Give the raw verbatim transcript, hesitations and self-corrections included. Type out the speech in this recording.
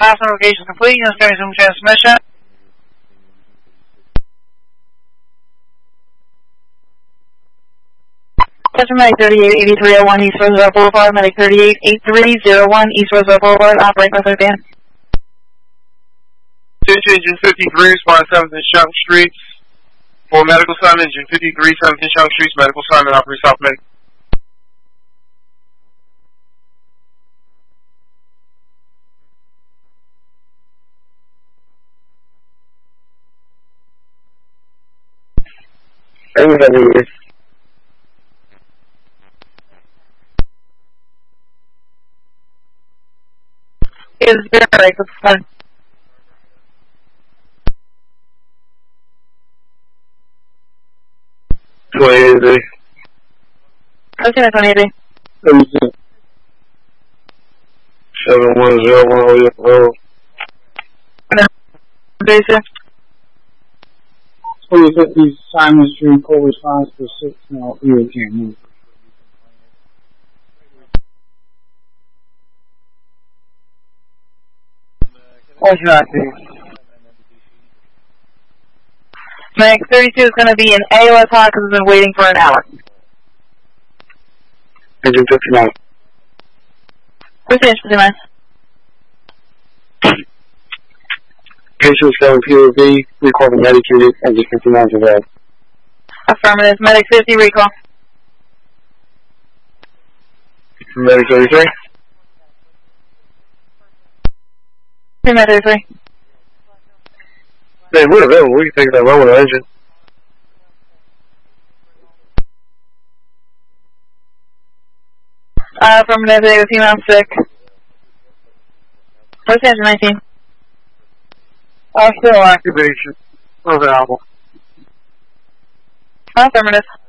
Hospital location complete. Units can resume transmission. Customer Medic thirty-eight eighty-three oh one East Roosevelt Boulevard, Medic thirty-eight eighty-three oh one East Roosevelt Boulevard, operate method band. Attention Engine fifty-three, respond seventh Young Streets. For medical assignment, Engine fifty-three, seventh Young Streets, medical assignment, operate South Medic. Everybody is. Is there right for fun? twenty-eight. Okay, twenty-eight. seven one zero one oh eight road. Basic. twenty fifty Simon Street, call response to six now. You can't move. What's not there? Medic thirty-two is going to be in A O S hot because we've been waiting for an hour. Engine fifty-nine. Percentage fifty-nine. Patient seven P O V, recall the medicated, engine fifty-nine to that. Affirmative. Medic fifty recall. Medic thirty-three. Medic thirty-three. Hey, we're available. We can take that run with our engine. Uh, affirmative. They have a female sick. Percentage nineteen. Hospital activation. Available. Affirmative.